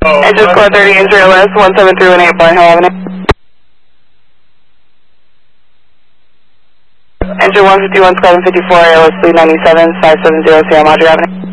Engine squad 30, entry LS 17318 Barn Hill Avenue. Engine 151, squadron 54, ALS 397, 570 Sierra Madre Avenue.